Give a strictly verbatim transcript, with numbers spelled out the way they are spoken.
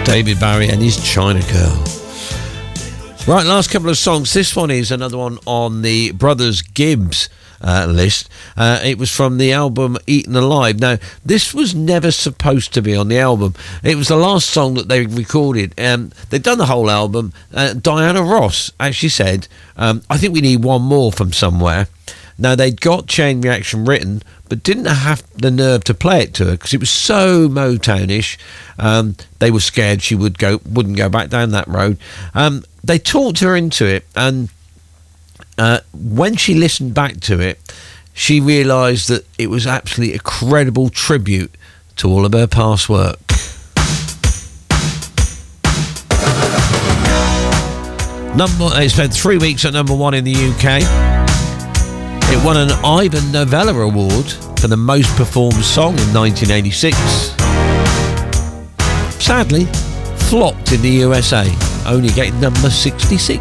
David Bowie and his China Girl. Right, last couple of songs. This one is another one on the Brothers Gibbs uh, list. Uh, it was from the album Eaten Alive. Now, this was never supposed to be on the album. It was the last song that they recorded. Um, they'd done the whole album. Uh, Diana Ross actually said, um, I think we need one more from somewhere. Now, they'd got Chain Reaction written, but didn't have the nerve to play it to her because it was so Motownish. Um, they were scared she would go, wouldn't go back down that road. Um, they talked her into it, and uh, when she listened back to it, she realised that it was absolutely a credible tribute to all of her past work. Number, it spent three weeks at number one in the U K. It won an Ivan Novella Award for the most performed song in nineteen eighty-six. Sadly, flopped in the U S A, only getting number sixty-six.